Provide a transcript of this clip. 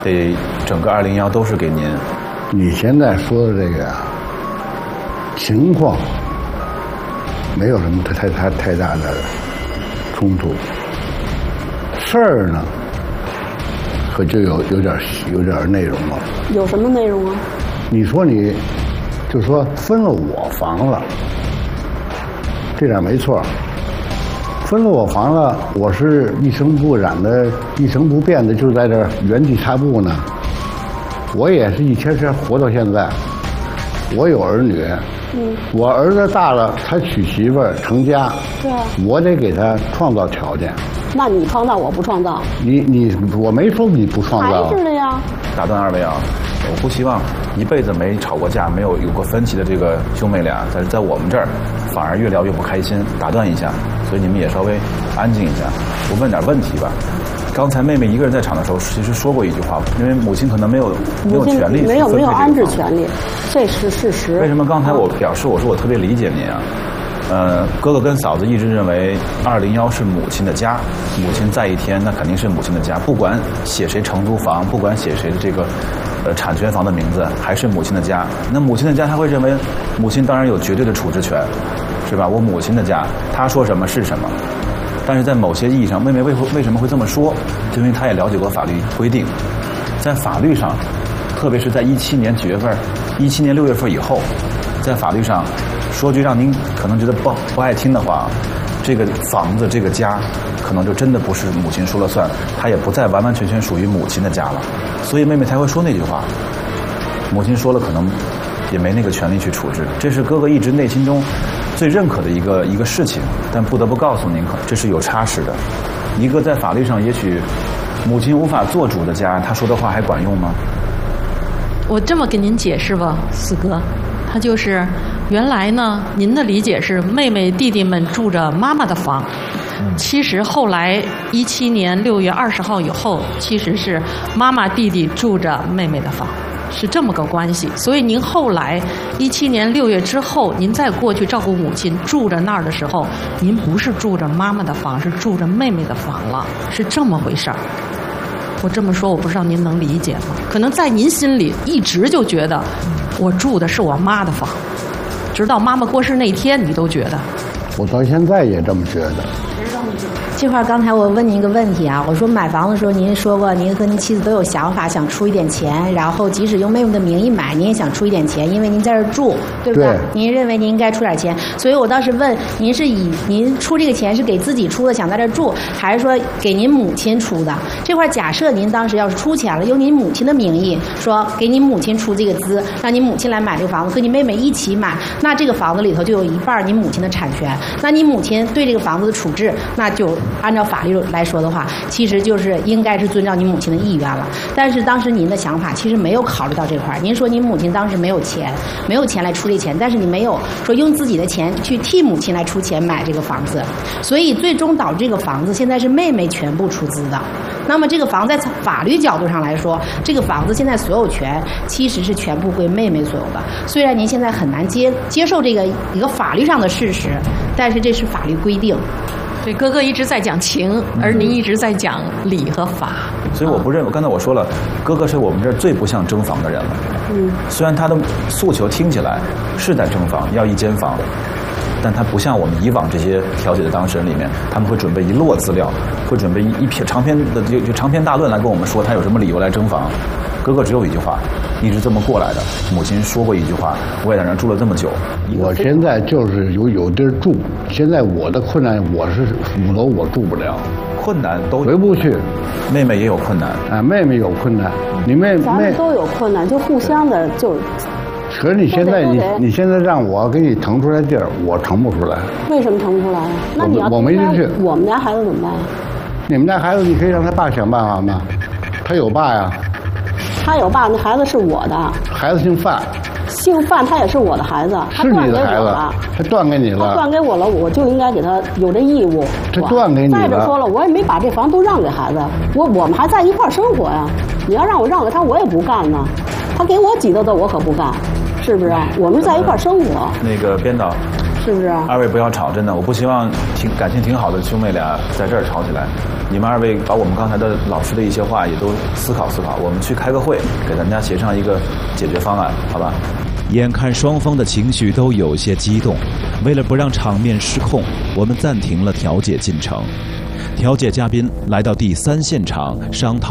得整个201都是给您。 你现在说的这个情况，没有什么太大的冲突。事儿呢，可就有点内容了。 有什么内容啊？ 你说你，就说分了我房了，这点没错。分了我房了，我是一成不染的、一成不变的，就在这原地踏步呢。我也是一天天活到现在，我有儿女，我儿子大了，他娶媳妇儿成家， 对啊， 我得给他创造条件。 那你创造，我不创造。 我没说你不创造。 还是的呀。 打断二位啊，我不希望一辈子没吵过架、没有过分歧的这个兄妹俩，在我们这儿反而越聊越不开心。打断一下，所以你们也稍微安静一下。我问点问题吧。刚才妹妹一个人在场的时候，其实说过一句话，因为母亲可能没有权利， 没有安置权利，这是事实。 为什么刚才我表示我说我特别理解您啊？哥哥跟嫂子一直认为201是母亲的家，母亲在一天那肯定是母亲的家，不管写谁承租房，不管写谁的这个产权房的名字，还是母亲的家。那母亲的家，他会认为母亲当然有绝对的处置权，是吧？我母亲的家，她说什么是什么。但是在某些意义上，妹妹为什么会这么说？就因为她也了解过法律规定，在法律上，特别是在17年9月份、17年6月份以后，在法律上。说句让您可能觉得不爱听的话，这个房子这个家，可能就真的不是母亲说了算，它也不再完完全全属于母亲的家了。所以妹妹才会说那句话，母亲说了可能也没那个权利去处置。这是哥哥一直内心中最认可的一个事情，但不得不告诉您，这是有差池的。一个在法律上也许母亲无法做主的家，他说的话还管用吗？ 我这么跟您解释吧，四哥，他就是原来呢，您的理解是妹妹弟弟们住着妈妈的房，其实后来17年6月20号以后，其实是妈妈弟弟住着妹妹的房，是这么个关系。所以您后来17年6月之后，您再过去照顾母亲住着那儿的时候，您不是住着妈妈的房，是住着妹妹的房了，是这么回事儿。我这么说，我不知道您能理解吗？可能在您心里一直就觉得我住的是我妈的房，直到妈妈过世那天，你都觉得。 我到现在也这么觉得。 这块刚才我问您一个问题啊，我说买房的时候您说过您和您妻子都有想法，想出一点钱，然后即使用妹妹的名义买，您也想出一点钱，因为您在这儿住，对不对？您认为您应该出点钱，所以我当时问您是以您出这个钱是给自己出的，想在这儿住，还是说给您母亲出的？这块假设您当时要是出钱了，用您母亲的名义说给您母亲出这个资，让您母亲来买这个房子，和你妹妹一起买，那这个房子里头就有一半您母亲的产权，那你母亲对这个房子的处置，那就按照法律来说的话，其实就是应该是遵照您母亲的意愿了。但是当时您的想法其实没有考虑到这块，您说您母亲当时没有钱来出这钱，但是你没有说用自己的钱去替母亲来出钱买这个房子，所以最终导致这个房子现在是妹妹全部出资的。那么这个房在法律角度上来说，这个房子现在所有权其实是全部归妹妹所有的。虽然您现在很难接受这个一个法律上的事实，但是这是法律规定。 对，哥哥一直在讲情，而您一直在讲理和法。 所以我不认为，刚才我说了，哥哥是我们这儿最不像征房的人了。虽然他的诉求听起来是在征房，要一间房，但他不像我们以往这些调解的当事人里面，他们会准备一摞资料，会准备一篇长篇的就长篇大论来跟我们说他有什么理由来征房。哥哥只有一句话，一直这么过来的。母亲说过一句话，我也在那住了这么久。 我现在就是有地儿住，现在我的困难，我是5楼我住不了， 困难都回不去。 妹妹也有困难啊，妹妹有困难，你咱们都有困难，就互相的就。 可是你现在你现在让我给你腾出来地儿，我腾不出来。 为什么腾不出来？那你要我没进去。 我们家孩子怎么办？ 你们家孩子，你可以让他爸想办法吗？他有爸呀。 他有爸，那孩子是我的。 孩子姓范。 姓范，他也是我的孩子。 是你的孩子，他断给你了。 他断给我了，我就应该给他有这义务。 他断给你了。 再者说了，我也没把这房都让给孩子，我们还在一块儿生活呀。你要让我让给他，我也不干呢。他给我挤得的，我可不干，是不是？我们在一块儿生活。 那个编导， 是不是啊？ 二位不要吵，真的，我不希望感情挺好的兄妹俩在这儿吵起来。你们二位把我们刚才的老师的一些话也都思考思考，我们去开个会，给大家协商一个解决方案，好吧？ 眼看双方的情绪都有些激动，为了不让场面失控，我们暂停了调解进程。调解嘉宾来到第3现场商讨。